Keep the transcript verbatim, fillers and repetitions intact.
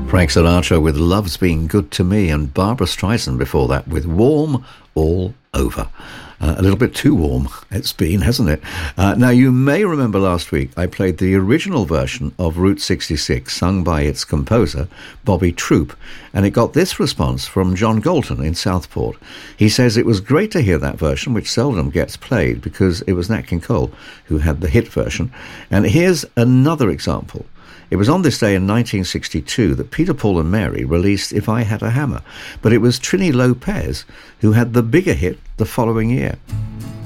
Frank Sinatra with Love's Been Good to Me, and Barbara Streisand before that with Warm All Over. Uh, a little bit too warm it's been, hasn't it? Uh, now, you may remember last week I played the original version of Route sixty-six, sung by its composer, Bobby Troup, and it got this response from John Galton in Southport. He says it was great to hear that version, which seldom gets played because it was Nat King Cole who had the hit version. And here's another example. It was on this day in nineteen sixty-two that Peter, Paul and Mary released If I Had a Hammer, but it was Trini Lopez who had the bigger hit the following year.